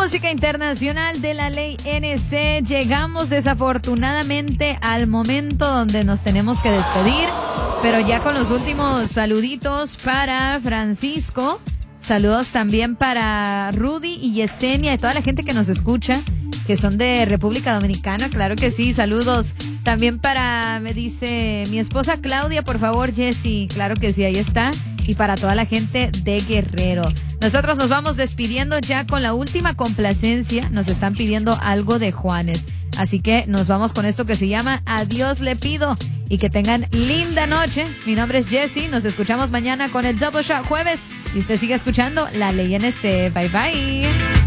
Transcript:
Música internacional de la ley NC. Llegamos desafortunadamente al momento donde nos tenemos que despedir, pero ya con los últimos saluditos para Francisco. Saludos también para Rudy y Yesenia y toda la gente que nos escucha, que son de República Dominicana, claro que sí, saludos. También para, me dice, mi esposa Claudia, por favor, Jessy, claro que sí, ahí está. Y para toda la gente de Guerrero. Nosotros nos vamos despidiendo ya con la última complacencia. Nos están pidiendo algo de Juanes. Así que nos vamos con esto que se llama Adiós le pido. Y que tengan linda noche. Mi nombre es Jessy. Nos escuchamos mañana con el Double Shot jueves. Y usted sigue escuchando La Ley NC. Bye bye.